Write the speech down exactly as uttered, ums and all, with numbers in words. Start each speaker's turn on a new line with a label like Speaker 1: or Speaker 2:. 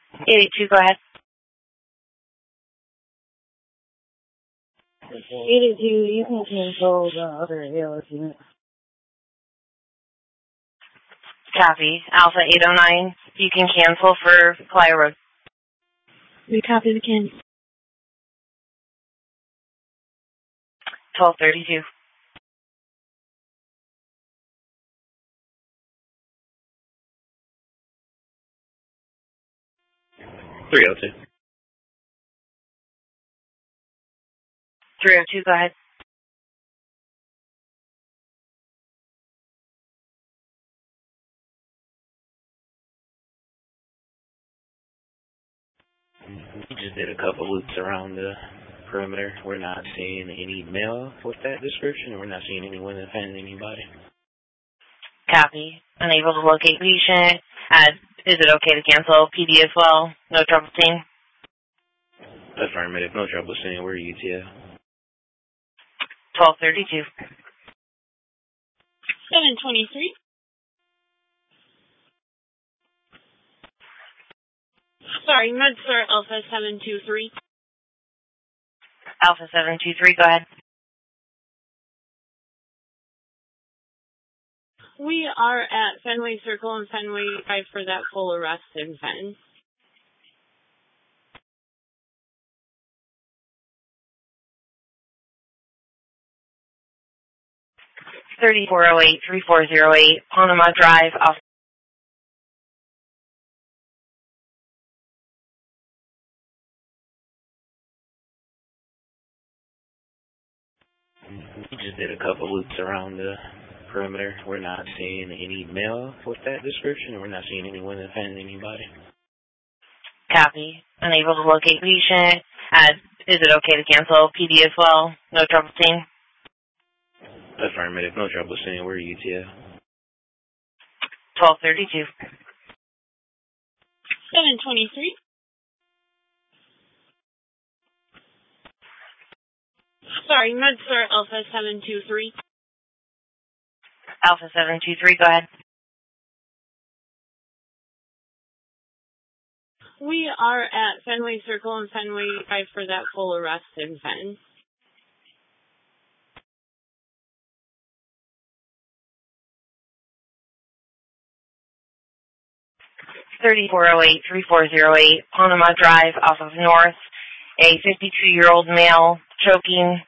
Speaker 1: eight eight two, go ahead.
Speaker 2: eight eight two, you can cancel the other A L S unit.
Speaker 1: Copy. Alpha eight oh nine, you can cancel for Playa Road.
Speaker 2: We copy the can.
Speaker 1: twelve thirty-two.
Speaker 3: three oh two.
Speaker 1: three oh two, go ahead.
Speaker 3: We just did a couple loops around the perimeter. We're not seeing any mail with that description, and we're not seeing anyone that finds anybody.
Speaker 1: Copy. Unable to locate patient. Uh, is it okay to cancel P D as well? No trouble seeing?
Speaker 3: Affirmative. No trouble seeing. We're U T L.
Speaker 1: twelve thirty-two.
Speaker 2: seven twenty-three. Sorry, MedStar Alpha seven two three.
Speaker 1: Alpha seven two three, go ahead.
Speaker 2: We are at Fenway Circle and Fenway Drive for that full arrest in Fenton.
Speaker 1: thirty-four oh eight, thirty-four oh eight, Panama Drive, off.
Speaker 3: We just did a couple loops around the perimeter. We're not seeing any mail with that description, and we're not seeing anyone that finds anybody.
Speaker 1: Copy. Unable to locate patient. Uh, is it okay to cancel P D as well? No trouble seeing?
Speaker 3: Affirmative. No trouble seeing. We're U T L.
Speaker 1: twelve thirty-two.
Speaker 2: seven twenty-three. Sorry, MedStar Alpha seven two three.
Speaker 1: Alpha seven two three, go ahead.
Speaker 2: We are at Fenway Circle and Fenway Drive for that full arrest in Fenton.
Speaker 1: thirty-four oh eight, thirty-four oh eight, Panama Drive, off of North. A fifty-two-year-old male choking